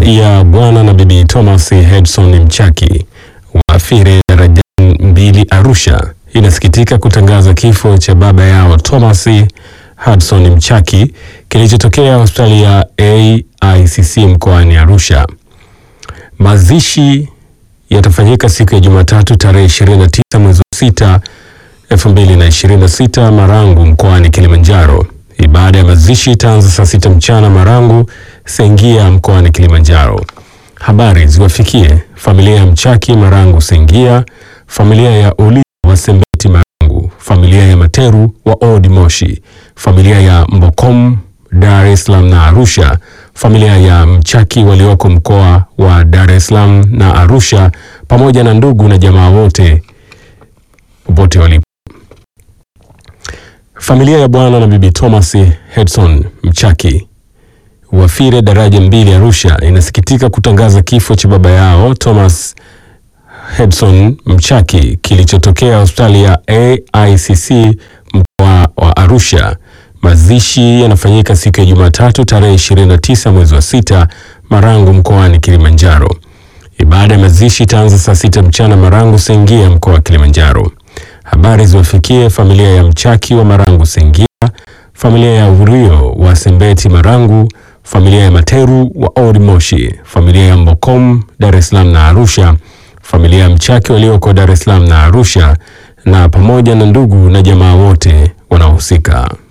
ya bwana na bibi Thomas Hedson Mchaki wa Fire Darajani 2 Arusha inasikitika kutangaza kifo cha baba yao Thomas Hedson Mchaki kilichotokea hospitali ya AICC mkoani Arusha. Mazishi yatafanyika siku ya Jumatatu tarehe 29 mwezi wa 6 2026 Marangu mkoani Kilimanjaro. Ibada ya mazishi itaanza saa 6 mchana Marangu Sengia mkoani Kilimanjaro. Habari ziwafikie familia ya Mchaki Marangu Sengia, familia ya Uli wa Sembeti Marangu, familia ya Materu wa Odi Moshi, familia ya Mbokom Dar es Salaam na Arusha, familia ya Mchaki walioko mkoa wa Dar es Salaam na Arusha, pamoja na ndugu na jamaa wote walipo. Familia ya bwana na bibi Thomas Hedson Mchaki wa Fire Daraja 2 Arusha inasikitika kutangaza kifo cha baba yao Thomas Hedson Mchaki kilichotokea hospitali ya AICC mkoa wa Arusha. Mazishi yanafanyika siku ya Jumatatu tarehe 29 mwezi wa 6 Marangu mkoani Kilimanjaro. Ibada ya mazishi itaanza saa 6 mchana Marangu Sengia mkoa wa Kilimanjaro. Habari ziwafikie familia ya Mchaki wa Marangu Sengia, familia ya Urio wa Sembeti Marangu, familia ya Materu wa Odi Moshi, familia ya Mbokom Dar es Salaam na Arusha, familia ya Mchaki walioko Dar es Salaam na Arusha, na pamoja na ndugu na jamaa wote wanaohusika.